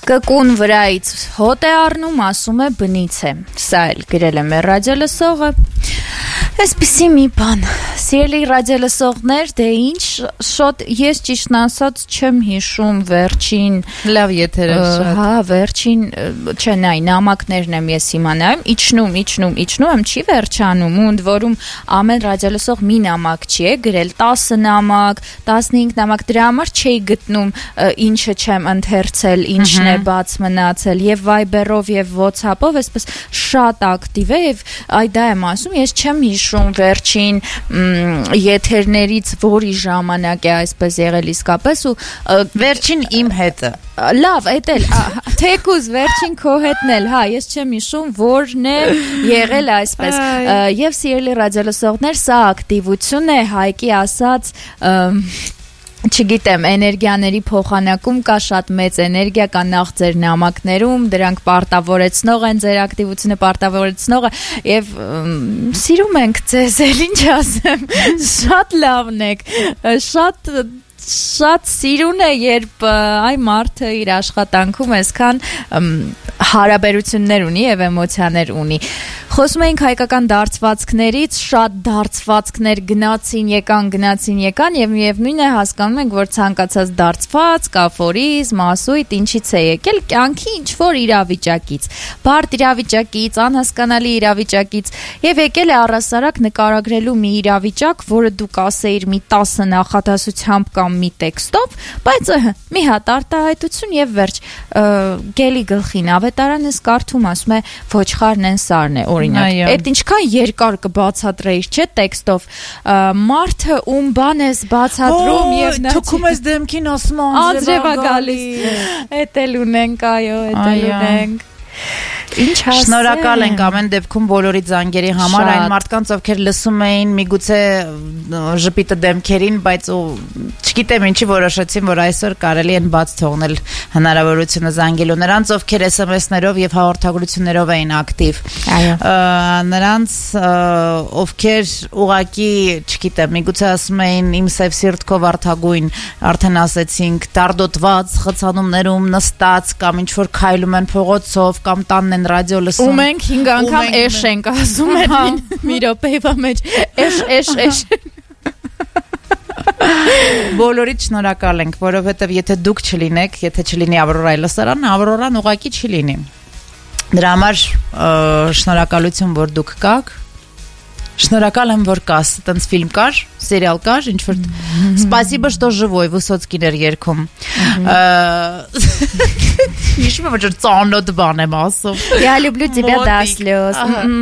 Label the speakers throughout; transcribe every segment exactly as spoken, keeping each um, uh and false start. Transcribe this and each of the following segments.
Speaker 1: Կկուն վրայից հոտ է առնում, ասում է բնից է, սա էլ գրել է մեր ռադիոլսողը, այսպիսի մի բան, սիրելի ռադիոլսողներ, դե ինչ, շոտ, ես ճիշտն ասած չեմ հիշում վերջին,
Speaker 2: լավ եթերը շատ,
Speaker 1: հա, վերջին, չէ նայ, նամակներն եմ ես հիմա նայում, իջնում, իջնում, իջնում եմ, չի վերջանում, ու ընդ որում ամեն ռադիոլսող մի նամակ չի է, գրել տասը նամակ, տասնհինգ նամակ, դրա համար չի գտնում ինչը չեմ ընթերցել, ինչն է բաց մնացել, եւ Viber-ով եւ WhatsApp-ով, այսպես շատ ակտիվ է եւ այ դա եմ ասում, ես չեմ հիշում վերջին եթերներից որի ժամանակ է այսպես եղել իսկապես ու
Speaker 2: վերջին իմ հետը
Speaker 1: լավ, այդ էլ թեկուզ վերջին քո հետն էլ, հա, ես չեմ հիշում որն է եղել այսպես եւ սիրելի ռադիոլսողներ, սա ակտիվություն է Հայկի ասած չգիտեմ, էներգիաների փոխանակում կա շատ մեծ էներգիա, կա նախ ձեր նամակներում, դրանք պարտավորեցնող են, ձեր ակտիվությունը պարտավորեցնողը եւ սիրում ենք ձեզ, էլ ինչ ասեմ, շատ լավն եք, շատ շատ սիրուն է, երբ այ մարդը իր աշխատանքում այսքան հարաբերություններ ունի եւ էմոցիաներ ունի։ Խոսում ենք հայկական դարձվածքներից, շատ դարձվածքներ գնացին, եկան, գնացին, եկան եւ միևնույն է հասկանում ենք, որ ցանկացած դարձված, կաֆորիզմ, ասույթ, ինչից է եկել, կյանքի ինչ որ իրավիճակից, բարդ իրավիճակից, անհասկանալի իրավիճակից եւ եկել է առասարակ նկարագրելու մի իրավիճակ, որը դու կասեիր մի տասը նախադասությամբ կամ մի տեքստով, բայց մի հատ արտահայտություն եւ վերջ գելի գլխին ավետարան ես կարդում, ասում է ոչխարն են սարն է, օրինակ, այդ ինչքան երկար կբացատրեիր, չէ, տեքստով, մարդը ում բան ես բացատրում եւ նա
Speaker 2: թքում ես դեմքին ասում
Speaker 1: անձրևա գալիս, էդ էլ ունենք, այո, էդ էլ ունենք Ինչ հասե
Speaker 2: Շնորհակալ ենք ամեն դեպքում բոլորի զանգերի համար, այն մարդկանց, ովքեր լսում էին միգուցե ժպիտը դեմքերին, բայց չգիտեմ ինչի որոշեցին, որ այսօր կարելի են բաց թողնել հնարավորությունը զանգելու նրանց, ովքեր էս էմ էս-ներով եւ հաղորդագրություններով էին ակտիվ։ Նրանց, ովքեր ուղակի, չգիտեմ, միգուցե ասում էին իմ սև սիրտքով վարդագույն, արդեն ասեցինք, դարդոտված խցանումներում նստած կամ ինչ որ քայլում են փողոցով կամ տանն են ռադիո լսում։
Speaker 1: Ու մենք հինգ անգամ էշ ենք ասում են մի րոպեվա մեջ էշ էշ էշ
Speaker 2: Բոլորիդ շնորհակալ ենք, որովհետև եթե դուք չլինեք, եթե չլինի Ավրորայի լսարանը, Ավրորան ուղղակի չի լինի։ Դրա համար շնորհակալություն, որ դուք կաք։ Շնորհակալ եմ, որ կաս, տենց ֆիլմ կար, սերիալ кар, ինչ որ Спасибо, что живой, Վուսոցկին էր երգում։ Հիշում եմ, որ ծանոթ բան եմ ասում։
Speaker 1: Я люблю тебя до слез։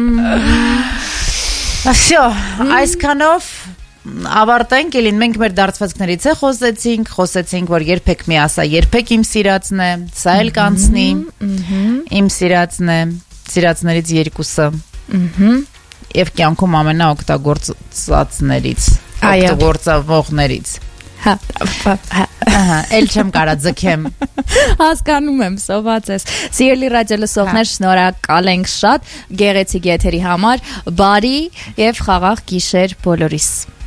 Speaker 2: Всё, այսքանով ավարտենք, ելին մենք մեր դարձվածքներից է խոսեցինք, խոսեցինք, որ երբեք մի ասա, երբեք իմ սիրածն է, սա էլ կանցնի, իմ սիրածն է, սիրածներից երկուսը։ Եվ կյանքում ամենաօգտագործածներից, օգտագործողներից։
Speaker 1: Հա,
Speaker 2: հա, էլ չեմ կարա ձգեմ։
Speaker 1: Հասկանում եմ, սոված ես։ Սիրելի ռադիոլսողներ, շնորհակալ ենք շատ գեղեցիկ եթերի համար, բարի եւ խաղաղ գիշեր բոլորիս։